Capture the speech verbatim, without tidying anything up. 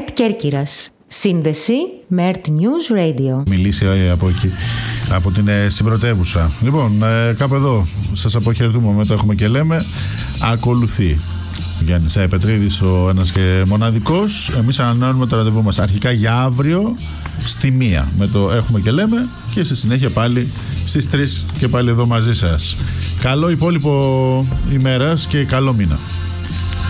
ΕΡΤ Κέρκυρας. Σύνδεση με ΕΡΤ News Radio. Μιλήσει από εκεί, από την ε, συμπρωτεύουσα. Λοιπόν, ε, κάπου εδώ σας αποχαιρετούμε με το έχουμε και λέμε. Ακολουθεί Γιάννης Πετρίδης, ο ένας και μοναδικός. Εμείς ανανεώνουμε το ραντεβού μας αρχικά για αύριο στη μία με το έχουμε και λέμε, και στη συνέχεια πάλι στις τρεις και πάλι εδώ μαζί σας. Καλό υπόλοιπο ημέρας και καλό μήνα.